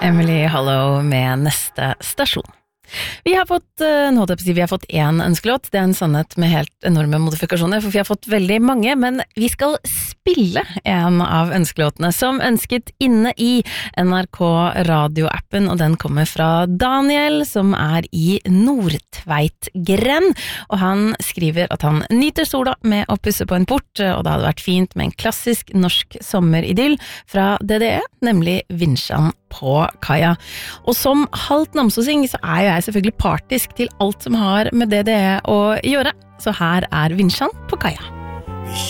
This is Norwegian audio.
Emily Hollow med neste stasjon. Vi har fått en ønskelåt, det en sannhet med helt enorme modifikasjoner, for vi har fått veldig mange, men vi skal spille en av ønskelåtene som ønsket inne i NRK radioappen, og den kommer fra Daniel, som i Nordtveitgrend, og han skriver at han nyter sola med å pusse på en port, og det hadde vært fint med en klassisk norsk sommeridyll fra DDE, nemlig Vinsjan på kaia. Og som halvt namsosing så jeg selvfølgelig partisk til alt som har med DDE å gjøre, så her Vinsjan på kaia.